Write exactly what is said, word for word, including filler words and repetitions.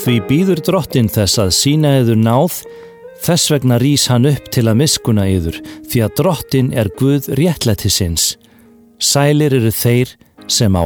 Því býður drottinn þess að sýna yður náð, þess vegna rís hann upp til að miskunna yður, því að drottinn er Guð réttlætisins. Sælir eru þeir sem á